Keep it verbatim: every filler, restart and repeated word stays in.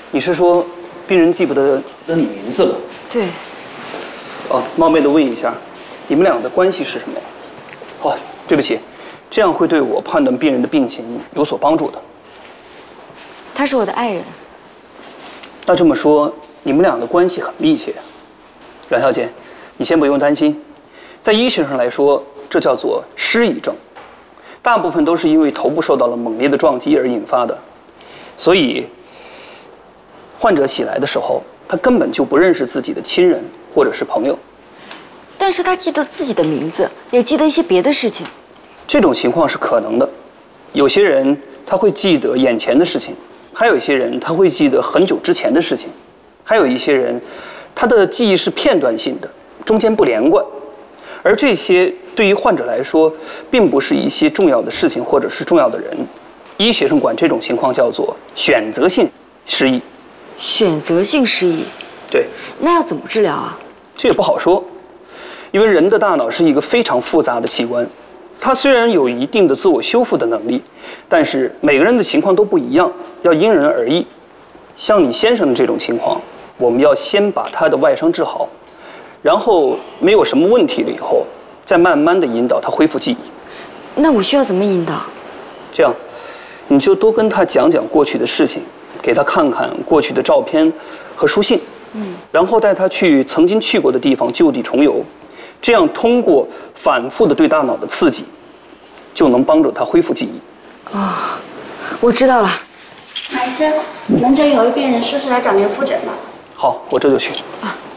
你是说病人记不得得你名字了？ 对。 哦，冒昧的问一下，你们俩的关系是什么呀？哦，对不起，这样会对我判断病人的病情有所帮助的。 他是我的爱人。 那这么说，你们俩的关系很密切。阮小姐，你先不用担心，在医学上来说，这叫做失忆症，大部分都是因为头部受到了猛烈的撞击而引发的，所以患者醒来的时候，他根本就不认识自己的亲人或者是朋友。 但是他记得自己的名字，也记得一些别的事情。 这种情况是可能的，有些人他会记得眼前的事情，还有一些人他会记得很久之前的事情，还有一些人他的记忆是片段性的，中间不连贯。而这些对于患者来说，并不是一些重要的事情或者是重要的人。医学上管这种情况叫做选择性失忆。 选择性失忆？ 对。 那要怎么治疗啊？ 这也不好说，因为人的大脑是一个非常复杂的器官，它虽然有一定的自我修复的能力，但是每个人的情况都不一样，要因人而异。像你先生的这种情况，我们要先把他的外伤治好，然后没有什么问题了以后，再慢慢的引导他恢复记忆。 那我需要怎么引导？ 这样，你就多跟他讲讲过去的事情，给他看看过去的照片和书信，嗯，然后带他去曾经去过的地方就地重游，这样通过反复的对大脑的刺激，就能帮助他恢复记忆。 哦，我知道了。 马医生，门诊有位病人说是来找您复诊的。 好，我这就去。 啊。